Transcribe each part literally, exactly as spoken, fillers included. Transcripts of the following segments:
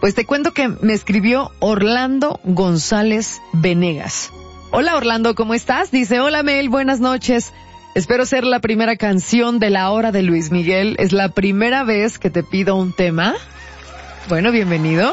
Pues te cuento que me escribió Orlando González Venegas. Hola Orlando, ¿cómo estás? Dice, hola Mel, buenas noches. Espero ser la primera canción de la hora de Luis Miguel. Es la primera vez que te pido un tema. Bueno, bienvenido.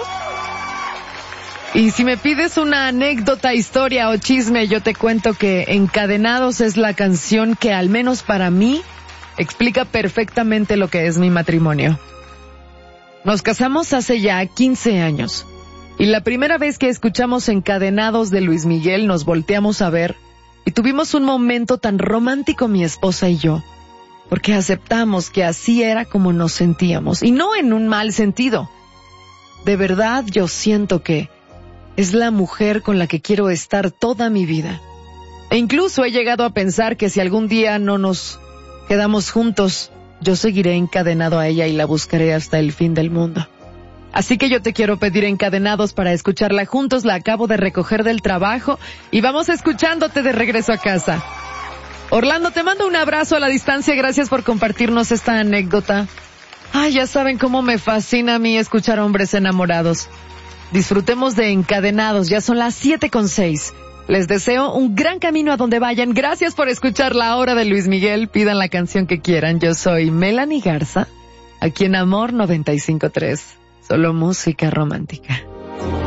Y si me pides una anécdota, historia o chisme, yo te cuento que Encadenados es la canción que, al menos para mí, explica perfectamente lo que es mi matrimonio. Nos casamos hace ya quince años. Y la primera vez que escuchamos Encadenados de Luis Miguel, nos volteamos a ver y tuvimos un momento tan romántico mi esposa y yo, porque aceptamos que así era como nos sentíamos, y no en un mal sentido. De verdad yo siento que es la mujer con la que quiero estar toda mi vida. E incluso he llegado a pensar que si algún día no nos quedamos juntos, yo seguiré encadenado a ella y la buscaré hasta el fin del mundo. Así que yo te quiero pedir Encadenados para escucharla juntos. La acabo de recoger del trabajo y vamos escuchándote de regreso a casa. Orlando, te mando un abrazo a la distancia. Gracias por compartirnos esta anécdota. Ay, ya saben cómo me fascina a mí escuchar hombres enamorados. Disfrutemos de Encadenados. Ya son las siete con seis. Les deseo un gran camino a donde vayan. Gracias por escuchar La Hora de Luis Miguel. Pidan la canción que quieran. Yo soy Melanie Garza, aquí en Amor noventa y cinco punto tres. Solo música romántica.